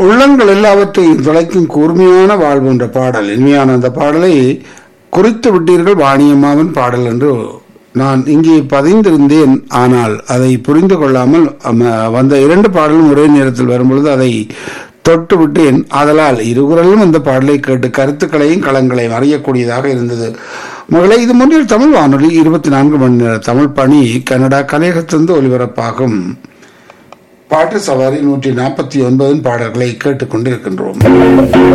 உள்ளங்கள் எல்லாவற்றையும் துளைக்கும் கூர்மையான வாழ்வு என்ற பாடல், இனிமையான அந்த பாடலை குறித்து விட்டீர்கள். வாணியம்மாவின் பாடல் என்று நான் இங்கே பதிந்திருந்தேன். ஆனால் அதை புரிந்து கொள்ளாமல் வந்த இரண்டு பாடலும் ஒரே நேரத்தில் வரும்பொழுது அதை தொட்டு விட்டேன். ஆதலால் இருகுரலும் அந்த பாடலை கேட்டு கருத்துக்களையும் களங்களையும் அறியக்கூடியதாக இருந்தது. மகளே, இது முன்னில் தமிழ் வானொலி 24 மணி நேர தமிழ் பணி கனடா கலையகத்திலிருந்து ஒலிபரப்பாகும் பாட்டு சவாரி 149 பாடல்களை கேட்டுக்கொண்டிருக்கின்றோம்.